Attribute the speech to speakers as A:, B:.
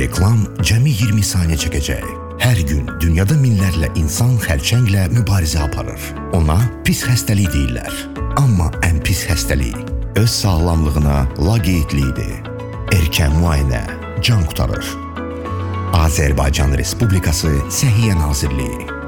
A: Reklam cəmi 20 saniyə çəkəcək. Hər gün dünyada minlərlə insan xərçənglə mübarizə aparır. Ona pis xəstəlik deyirlər. Amma ən pis xəstəlik öz sağlamlığına laqeydliyidir. Erkən müayinə can qurtarır. Azərbaycan Respublikası Səhiyyə Nazirliyi.